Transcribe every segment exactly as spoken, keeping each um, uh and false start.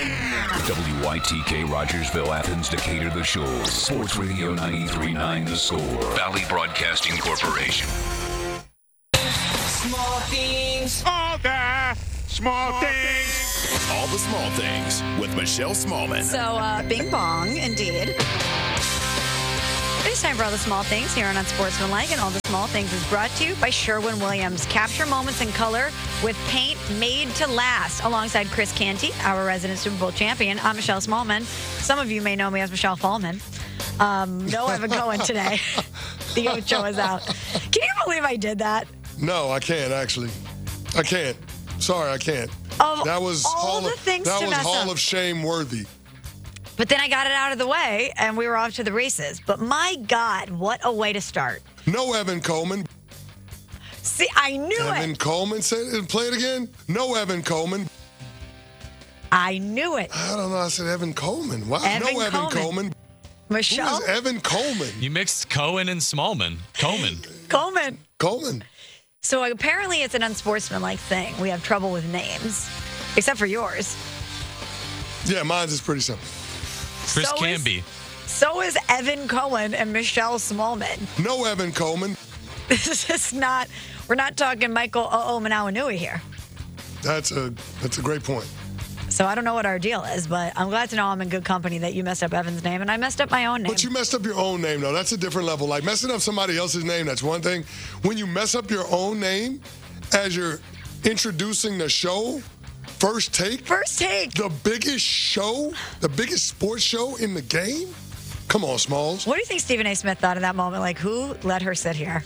W Y T K Rogersville, Athens, Decatur, The Shoals. Sports Radio ninety-three point nine The Score. Valley Broadcasting Corporation. Small things. All the small, small things. things. All the small things with Michelle Smallman. So, uh, bing bong, indeed. It's time for All the Small Things here on Unsportsmanlike, and All the Small Things is brought to you by Sherwin-Williams. Capture moments in color with paint made to last. Alongside Chris Canty, our resident Super Bowl champion, I'm Michelle Smallman. Some of you may know me as Michelle Fallman. Um, no Evan Cohen today. The Ocho is out. Can you believe I did that? No, I can't, actually. I can't. Sorry, I can't. Of that was all Hall the of, things that to was mess Hall up. of Shame worthy. But then I got it out of the way, and we were off to the races. But my God, what a way to start. No Evan Coleman. See, I knew Evan it. Evan Coleman. Say it, play it again. No Evan Coleman. I knew it. I don't know. I said Evan Coleman. Wow. Evan no Evan Coleman. Coleman. Michelle? Who is Evan Coleman? You mixed Cohen and Smallman. Coleman. Coleman. Coleman. So apparently it's an unsportsmanlike thing. We have trouble with names, except for yours. Yeah, mine's is pretty simple. Chris so Canby. Is, so is Evan Cohen and Michelle Smallman. No Evan Coleman. This is not, we're not talking Michael O O Manawanui here. That's a that's a great point. So I don't know what our deal is, but I'm glad to know I'm in good company that you messed up Evan's name and I messed up my own name. But you messed up your own name, though. That's a different level. Like, messing up somebody else's name, that's one thing. When you mess up your own name as you're introducing the show, First Take. First Take. The biggest show, the biggest sports show in the game? Come on, Smalls. What do you think Stephen A. Smith thought in that moment? Like, who let her sit here?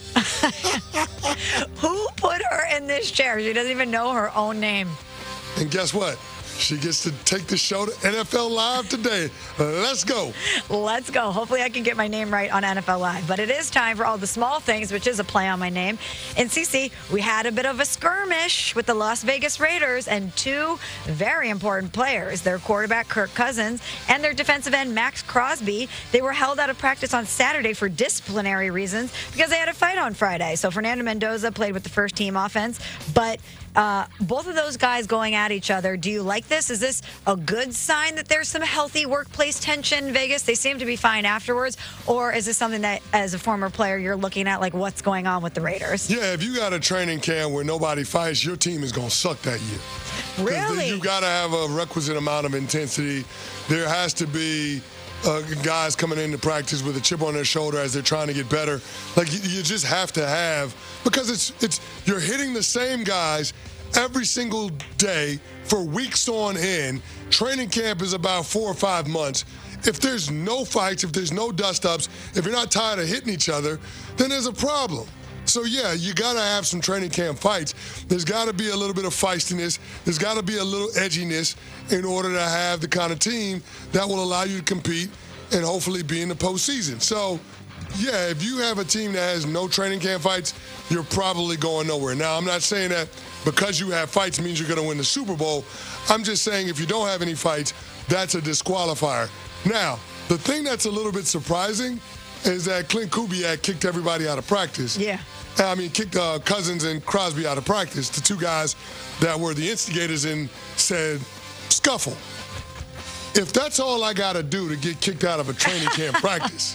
Who put her in this chair? She doesn't even know her own name. And guess what? She gets to take the show to N F L Live today. Let's go. Let's go. Hopefully I can get my name right on N F L Live. But it is time for All the Small Things, which is a play on my name. In C C, we had a bit of a skirmish with the Las Vegas Raiders and two very important players, their quarterback Kirk Cousins and their defensive end Max Crosby. They were held out of practice on Saturday for disciplinary reasons because they had a fight on Friday. So Fernando Mendoza played with the first team offense, but Uh, both of those guys going at each other. Do you like this? Is this a good sign that there's some healthy workplace tension in Vegas? They seem to be fine afterwards. Or is this something that, as a former player, you're looking at, like, what's going on with the Raiders? Yeah, if you got a training camp where nobody fights, your team is going to suck that year. Really? You got to have a requisite amount of intensity. There has to be uh, guys coming into practice with a chip on their shoulder as they're trying to get better. Like, you, you just have to have, because it's it's you're hitting the same guys every single day for weeks on end. Training camp is about four or five months. If there's no fights, if there's no dust-ups, if you're not tired of hitting each other, then there's a problem. So, yeah, you got to have some training camp fights. There's got to be a little bit of feistiness. There's got to be a little edginess in order to have the kind of team that will allow you to compete and hopefully be in the postseason. So, yeah, if you have a team that has no training camp fights, you're probably going nowhere. Now, I'm not saying that because you have fights means you're going to win the Super Bowl. I'm just saying if you don't have any fights, that's a disqualifier. Now, the thing that's a little bit surprising is that Clint Kubiak kicked everybody out of practice. Yeah. I mean, kicked uh, Cousins and Crosby out of practice, the two guys that were the instigators, and said, scuffle. If that's all I got to do to get kicked out of a training camp practice,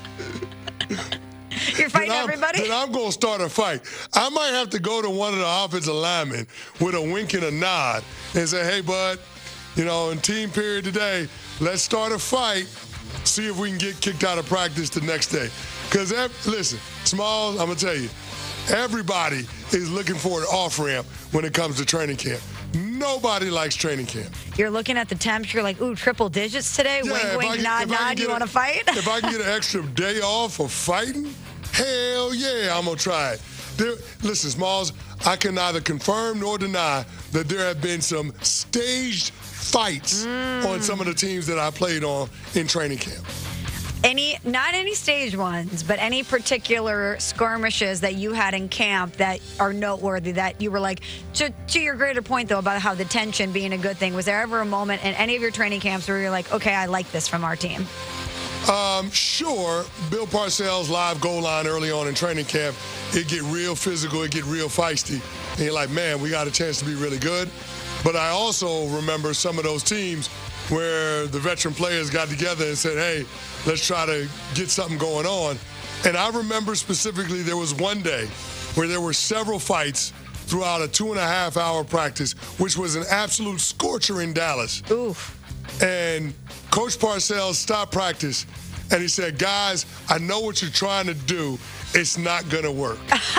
You're fighting then I'm, everybody? then I'm going to start a fight. I might have to go to one of the offensive linemen with a wink and a nod and say, hey, bud, you know, in team period today, let's start a fight, see if we can get kicked out of practice the next day. Because, listen, Smalls, I'm going to tell you, everybody is looking for an off-ramp when it comes to training camp. Nobody likes training camp. You're looking at the temperature like, ooh, triple digits today? Yeah, wink, if wink, I can- nod, if I can nod. get You a- want to fight? If I can get an extra day off for fighting, hell yeah, I'm going to try it. There, listen, Smalls, I can neither confirm nor deny that there have been some staged fights Mm. on some of the teams that I played on in training camp. Any, not any stage ones, but any particular skirmishes that you had in camp that are noteworthy that you were like, to, to your greater point, though, about how the tension being a good thing, was there ever a moment in any of your training camps where you're like, okay, I like this from our team? Um, sure, Bill Parcells' live goal line early on in training camp, it get real physical, it get real feisty. And you're like, man, we got a chance to be really good. But I also remember some of those teams where the veteran players got together and said, hey, let's try to get something going on. And I remember specifically there was one day where there were several fights throughout a two and a half hour practice, which was an absolute scorcher in Dallas. Oof. And Coach Parcells stopped practice and he said, guys, I know what you're trying to do. It's not going to work.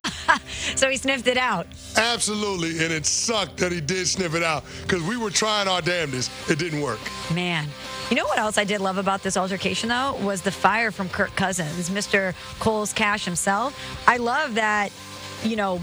So he sniffed it out. Absolutely. And it sucked that he did sniff it out because we were trying our damnedest. It didn't work. Man. You know what else I did love about this altercation, though, was the fire from Kirk Cousins, Mister Cole's Cash himself. I love that, you know,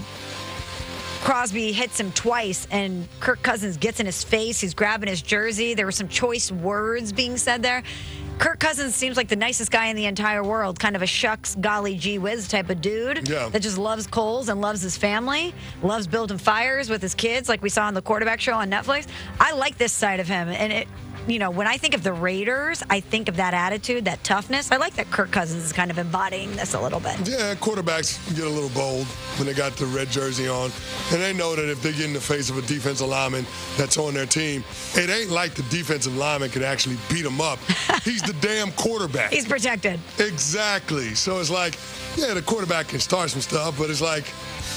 Crosby hits him twice, and Kirk Cousins gets in his face. He's grabbing his jersey. There were some choice words being said there. Kirk Cousins seems like the nicest guy in the entire world, kind of a shucks, golly gee whiz type of dude yeah. that just loves Coles and loves his family, loves building fires with his kids like we saw on the Quarterback Show on Netflix. I like this side of him, and it you know, when I think of the Raiders, I think of that attitude, that toughness. I like that Kirk Cousins is kind of embodying this a little bit. Yeah, quarterbacks get a little bold when they got the red jersey on. And they know that if they get in the face of a defensive lineman that's on their team, it ain't like the defensive lineman can actually beat them up. He's the damn quarterback. He's protected. Exactly. So it's like, yeah, the quarterback can start some stuff, but it's like,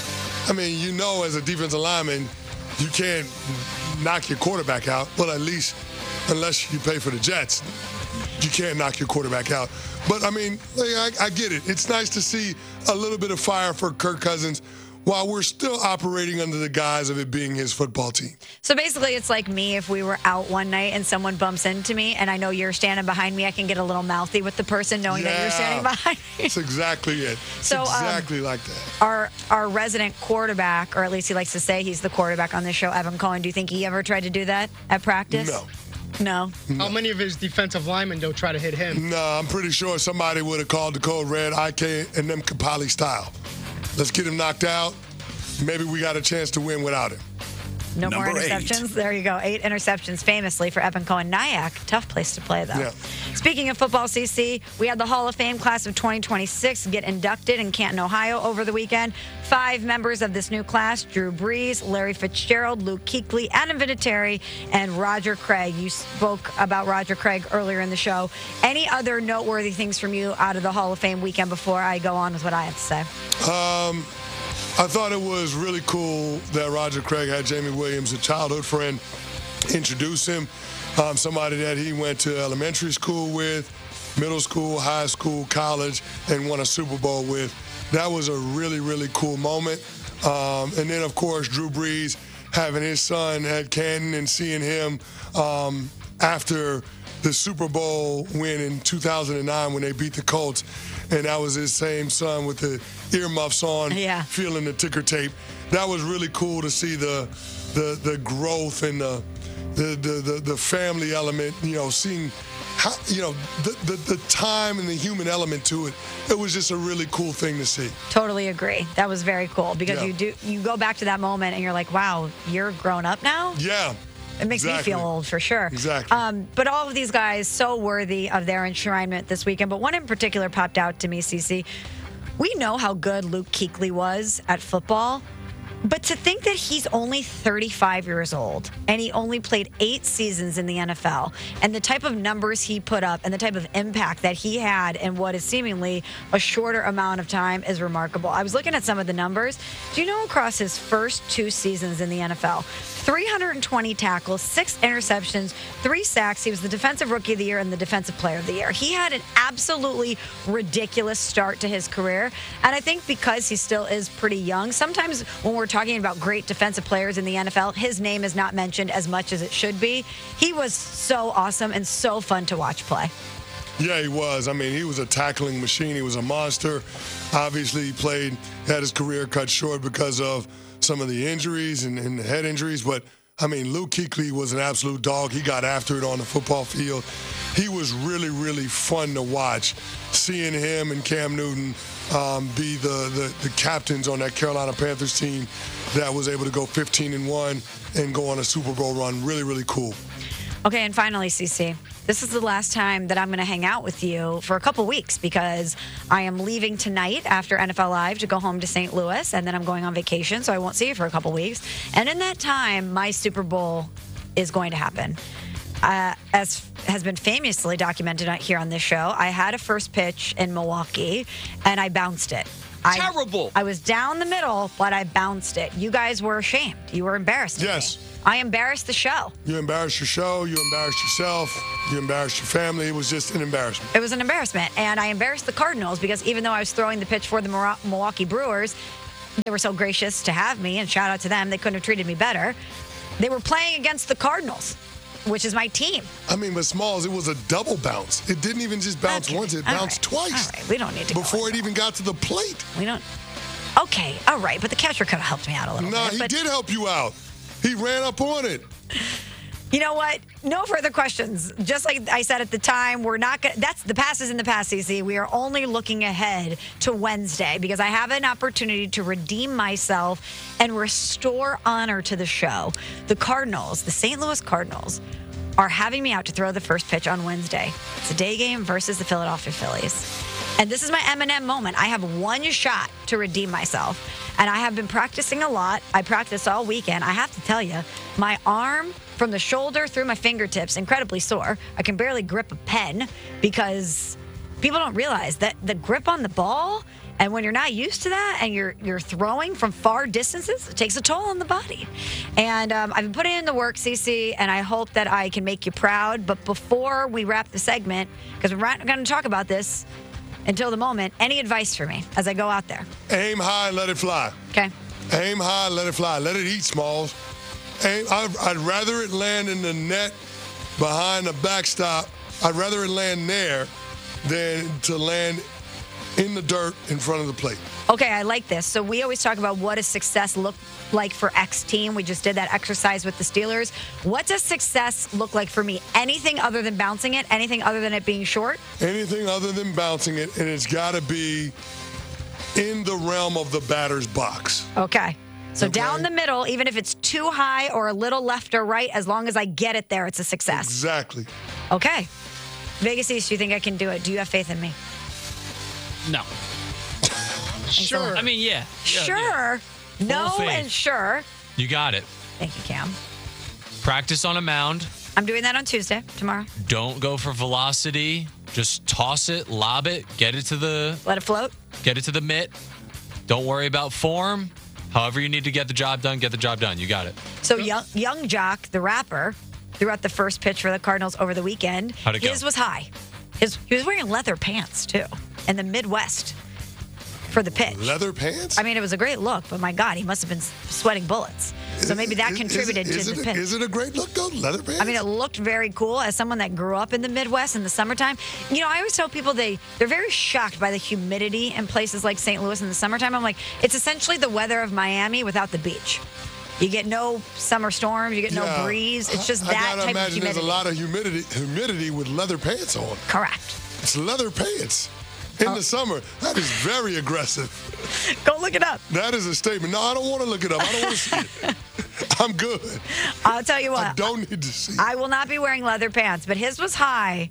I mean, you know, as a defensive lineman, you can't knock your quarterback out. Well, at least unless you pay for the Jets, you can't knock your quarterback out. But, I mean, I, I get it. It's nice to see a little bit of fire for Kirk Cousins while we're still operating under the guise of it being his football team. So basically, it's like me if we were out one night and someone bumps into me and I know you're standing behind me, I can get a little mouthy with the person knowing yeah, that you're standing behind me. That's exactly it. It's so, exactly um, like that. Our, our resident quarterback, or at least he likes to say he's the quarterback on this show, Evan Cohen, do you think he ever tried to do that at practice? No. No. How many of his defensive linemen don't try to hit him? No, I'm pretty sure somebody would have called the code red, I K, and them Kapali style. Let's get him knocked out. Maybe we got a chance to win without him. No Number more interceptions. eight. There you go. Eight interceptions, famously for Evan Cohen. Nyack, tough place to play, though. Yeah. Speaking of football, C C, we had the Hall of Fame class of twenty twenty-six get inducted in Canton, Ohio over the weekend. Five members of this new class, Drew Brees, Larry Fitzgerald, Luke Kuechly, Adam Vinatieri, and Roger Craig. You spoke about Roger Craig earlier in the show. Any other noteworthy things from you out of the Hall of Fame weekend before I go on with what I have to say? Um... I thought it was really cool that Roger Craig had Jamie Williams, a childhood friend, introduce him. Um, somebody that he went to elementary school with, middle school, high school, college, and won a Super Bowl with. That was a really, really cool moment. Um, and then, of course, Drew Brees having his son at Canton and seeing him um, after the Super Bowl win in two thousand nine when they beat the Colts. And that was his same son with the earmuffs on, yeah. feeling the ticker tape. That was really cool to see the the the growth and the the the, the, the family element, you know, seeing how, you know, the, the the time and the human element to it. It was just a really cool thing to see. Totally agree. That was very cool because Yeah. you do you go back to that moment and you're like, wow, you're grown up now? Yeah. It makes Exactly. me feel old for sure. Exactly. Um, but all of these guys so worthy of their enshrinement this weekend. But one in particular popped out to me, Cece. We know how good Luke Kuechly was at football. But to think that he's only thirty-five years old and he only played eight seasons in the N F L and the type of numbers he put up and the type of impact that he had in what is seemingly a shorter amount of time is remarkable. I was looking at some of the numbers. Do you know across his first two seasons in the N F L, three hundred twenty tackles, six interceptions, three sacks. He was the Defensive Rookie of the Year and the Defensive Player of the Year. He had an absolutely ridiculous start to his career. And I think because he still is pretty young, sometimes when we're talking about great defensive players in the N F L, his name is not mentioned as much as it should be. He was so awesome and so fun to watch play. Yeah, he was. I mean, he was a tackling machine. He was a monster. Obviously, he played, had his career cut short because of some of the injuries and, and the head injuries. But, I mean, Luke Kuechly was an absolute dog. He got after it on the football field. He was really, really fun to watch. Seeing him and Cam Newton um, be the, the, the captains on that Carolina Panthers team that was able to go fifteen and one and go on a Super Bowl run. Really, really cool. Okay, and finally, Cece, this is the last time that I'm going to hang out with you for a couple weeks because I am leaving tonight after N F L Live to go home to Saint Louis, and then I'm going on vacation, so I won't see you for a couple weeks. And in that time, my Super Bowl is going to happen. Uh, as has been famously documented here on this show, I had a first pitch in Milwaukee, and I bounced it. Terrible. I, I was down the middle, but I bounced it. You guys were ashamed. You were embarrassed. Yes. I embarrassed the show. You embarrassed your show. You embarrassed yourself. You embarrassed your family. It was just an embarrassment. It was an embarrassment. And I embarrassed the Cardinals because even though I was throwing the pitch for the Milwaukee Brewers, they were so gracious to have me, and shout out to them. They couldn't have treated me better. They were playing against the Cardinals, which is my team. I mean, with Smalls, it was a double bounce. It didn't even just bounce Okay. once. It All bounced right. twice. All right. We don't need to go Before it into even got to the plate. We don't. Okay. All right. But the catcher could have helped me out a little Nah, bit. he but did help you out. He ran up on it. You know what? No further questions. Just like I said at the time, we're not going to, that's the past is in the past, C C. We are only looking ahead to Wednesday because I have an opportunity to redeem myself and restore honor to the show. The Cardinals, the Saint Louis Cardinals, are having me out to throw the first pitch on Wednesday. It's a day game versus the Philadelphia Phillies. And this is my Eminem moment. I have one shot to redeem myself. And I have been practicing a lot. I practiced all weekend. I have to tell you, my arm from the shoulder through my fingertips, incredibly sore. I can barely grip a pen because people don't realize that the grip on the ball, and when you're not used to that and you're you're throwing from far distances, it takes a toll on the body. And um, I've been putting in the work, Cece, and I hope that I can make you proud. But before we wrap the segment, because we're not going to talk about this until the moment, any advice for me as I go out there? Aim high and let it fly. Okay. Aim high, let it fly. Let it eat, Smalls. Aim, I'd, I'd rather it land in the net behind the backstop. I'd rather it land there than to land in the dirt in front of the plate. Okay, I like this. So we always talk about what does success look like for X team. We just did that exercise with the Steelers. What does success look like for me? Anything other than bouncing it? Anything other than it being short? Anything other than bouncing it, and it's got to be in the realm of the batter's box. Okay. So Okay. down the middle, even if it's too high or a little left or right, as long as I get it there, it's a success. Exactly. Okay. Vegas East, you think I can do it? Do you have faith in me? No. Sure. I mean, yeah. Yeah, Sure. No faith. and sure. You got it. Thank you, Cam. Practice on a mound. I'm doing that on Tuesday, tomorrow. Don't go for velocity. Just toss it, lob it, get it to the Let it float. get it to the mitt. Don't worry about form. However you need to get the job done, get the job done. You got it. So young, young Jock, the rapper, threw out the first pitch for the Cardinals over the weekend. How'd it go? His was high. His, he was wearing leather pants, too, in the Midwest for the pitch. Leather pants? I mean, it was a great look, but my God, he must have been sweating bullets. So maybe that Is- contributed is, it- to is the it, pitch. Is it a great look, though? Leather pants? I mean, it looked very cool as someone that grew up in the Midwest in the summertime. You know, I always tell people they, they're very shocked by the humidity in places like Saint Louis in the summertime. I'm like, it's essentially the weather of Miami without the beach. You get no summer storms, you get Yeah. no breeze. It's just I, that I gotta type imagine of humidity. there's a lot of humidity, humidity with leather pants on. Correct. It's leather pants Oh. in the summer. That is very aggressive. Go look it up. That is a statement. No, I don't want to look it up. I don't want to see it. I'm good. I'll tell you what. I don't need to see it. I will not be wearing leather pants, but his was high.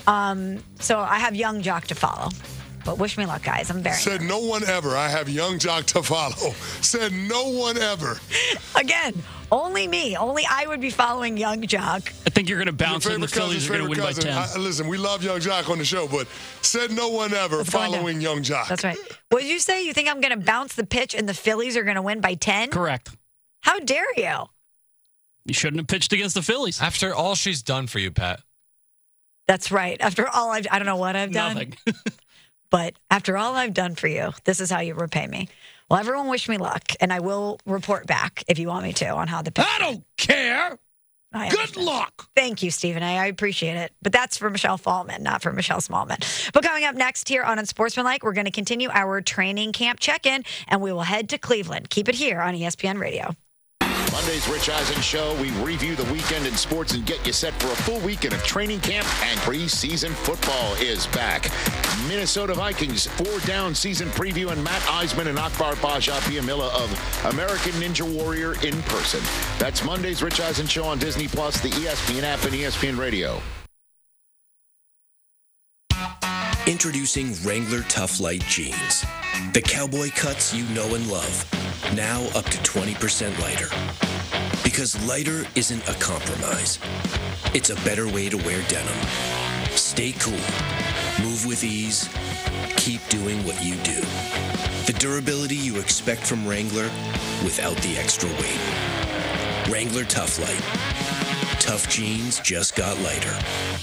Um, so I have young Jock to follow. But wish me luck, guys. I'm very Said no one ever. I have young Jock to follow. Said no one ever. Again, only me. Only I would be following young Jock. I think you're going to Your bounce and the favorite Phillies cousin's are going to favorite win by cousin. ten. I, listen, we love young Jock on the show, but said no one ever It's going down. following young Jock. That's right. What did you say? You think I'm going to bounce the pitch and the Phillies are going to win by ten? Correct. How dare you? You shouldn't have pitched against the Phillies. After all she's done for you, Pat. That's right. After all I've, I don't know what I've done, Nothing. but after all I've done for you, this is how you repay me. Well, everyone wish me luck, and I will report back if you want me to on how the pitch. I don't care. I Good understand. luck. Thank you, Stephen A. I appreciate it. But that's for Michelle Fallman, not for Michelle Smallman. But coming up next here on Unsportsmanlike, we're going to continue our training camp check-in, and we will head to Cleveland. Keep it here on E S P N Radio. Monday's Rich Eisen Show. We review the weekend in sports and get you set for a full weekend of training camp, and preseason football is back. Minnesota Vikings four-down season preview, and Matt Eisman and Akbar Baja Piamilla of American Ninja Warrior in person. That's Monday's Rich Eisen Show on Disney Plus, the E S P N app, and E S P N Radio. Introducing Wrangler Tough Light Jeans. The cowboy cuts you know and love. Now up to twenty percent lighter. Because lighter isn't a compromise. It's a better way to wear denim. Stay cool. Move with ease. Keep doing what you do. The durability you expect from Wrangler without the extra weight. Wrangler Tough Light. Tough jeans just got lighter.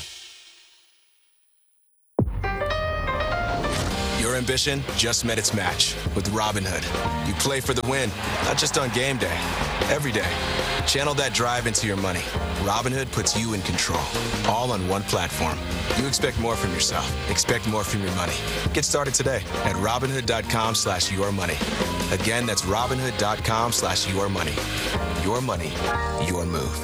Your ambition just met its match with Robinhood. You play for the win, not just on game day, every day. Channel that drive into your money. Robinhood puts you in control, all on one platform. You expect more from yourself. Expect more from your money. Get started today at Robinhood.com slash your money. Again, that's Robinhood.com slash your money. Your money, your move.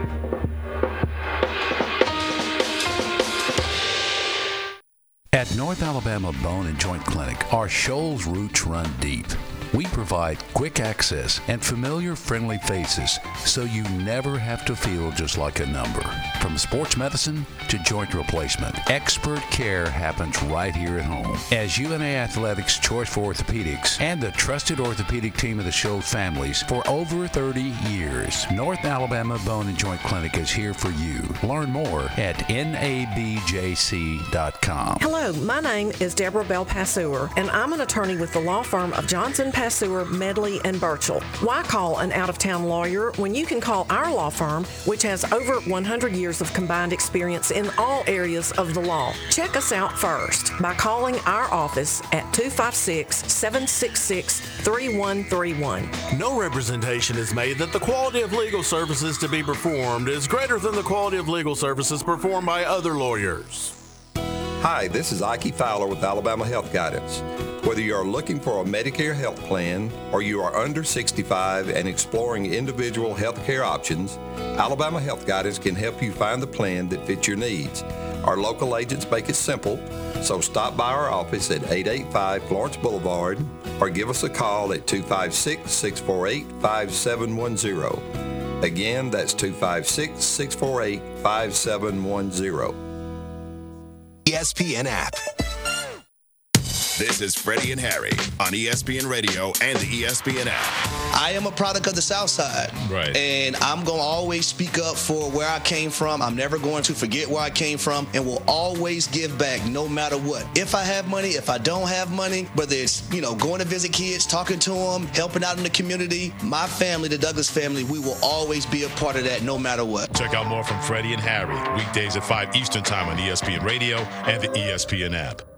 At North Alabama Bone and Joint Clinic, our Shoals roots run deep. We provide quick access and familiar, friendly faces, so you never have to feel just like a number. From sports medicine to joint replacement, expert care happens right here at home. As U N A Athletics' choice for orthopedics and the trusted orthopedic team of the Shoals families for over thirty years, North Alabama Bone and Joint Clinic is here for you. Learn more at N A B J C dot com. Hello, my name is Deborah Bell Passeur, and I'm an attorney with the law firm of Johnson Passeur, Medley, and Burchell. Why call an out-of-town lawyer when you can call our law firm, which has over one hundred years of combined experience in all areas of the law? Check us out first by calling our office at two five six, seven six six, three one three one. No representation is made that the quality of legal services to be performed is greater than the quality of legal services performed by other lawyers. Hi, this is Ike Fowler with Alabama Health Guidance. Whether you are looking for a Medicare health plan or you are under sixty-five and exploring individual health care options, Alabama Health Guidance can help you find the plan that fits your needs. Our local agents make it simple, so stop by our office at eight eighty-five Florence Boulevard or give us a call at two five six, six four eight, five seven one zero. Again, that's two five six, six four eight, five seven one zero. E S P N app. This is Freddie and Harry on E S P N Radio and the E S P N app. I am a product of the South Side. Right. And I'm going to always speak up for where I came from. I'm never going to forget where I came from and will always give back no matter what. If I have money, if I don't have money, whether it's, you know, going to visit kids, talking to them, helping out in the community, my family, the Douglas family, we will always be a part of that no matter what. Check out more from Freddie and Harry, weekdays at five Eastern Time on E S P N Radio and the E S P N app.